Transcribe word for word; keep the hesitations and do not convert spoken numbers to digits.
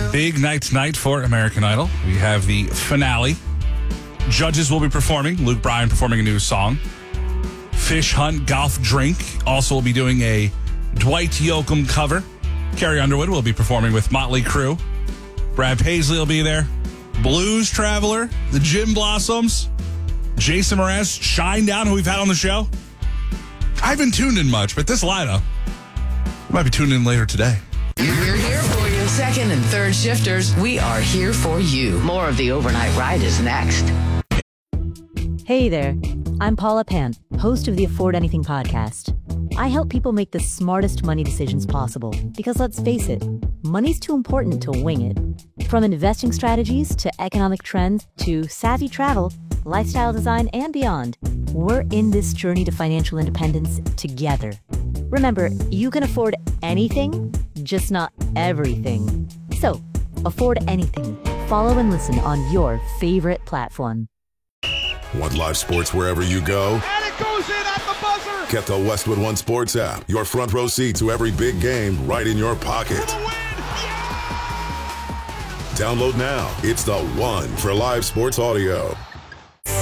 Big night tonight for American Idol. We have the finale. Judges will be performing. Luke Bryan performing a new song. Fish Hunt Golf Drink also will be doing a Dwight Yoakam cover. Carrie Underwood will be performing with Motley Crue. Brad Paisley will be there. Blues Traveler, the Gin Blossoms, Jason Mraz, Shinedown, who we've had on the show. I haven't tuned in much, but this lineup, I might be tuning in later today. We're here for you. Second and third shifters, we are here for you. More of the Overnight Ride is next. Hey there. I'm Paula Pant, host of the Afford Anything podcast. I help people make the smartest money decisions possible because, let's face it, money's too important to wing it. From investing strategies to economic trends to savvy travel, lifestyle design, and beyond, we're in this journey to financial independence together. Remember, you can afford anything, just not everything. So, afford anything. Follow and listen on your favorite platform. Want live sports wherever you go? And it goes in at the buzzer! Get the Westwood One Sports app. Your front row seat to every big game right in your pocket. For the win! Yeah! Download now. It's the one for live sports audio.